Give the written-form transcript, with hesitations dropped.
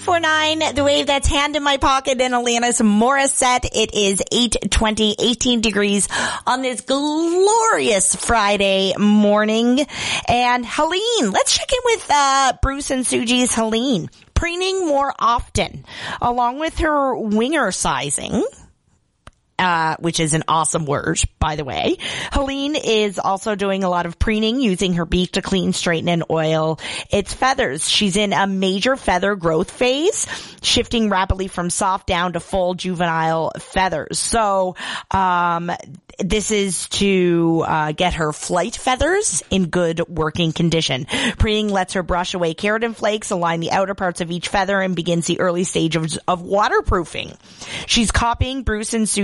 949, the wave that's hand in my pocket in Alanis Morissette. It is 8:20, 18 degrees on this glorious Friday morning. And Helene, let's check in with Bruce and Suji's Helene. Preening more often, along with her winger sizing. Which is an awesome word, by the way. Helene is also doing a lot of preening, using her beak to clean, straighten, and oil its feathers. She's in a major feather growth phase, shifting rapidly from soft down to full juvenile feathers. So, this is to get her flight feathers in good working condition. Preening lets her brush away keratin flakes, align the outer parts of each feather, and begins the early stage of waterproofing. She's copying Bruce and Sue